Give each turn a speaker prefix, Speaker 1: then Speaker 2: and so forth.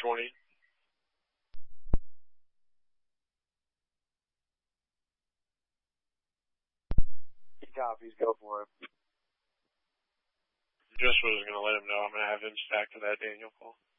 Speaker 1: 20.
Speaker 2: He copies. Go for it.
Speaker 1: Just was going to let him know I'm going to have him stack to that Daniel call.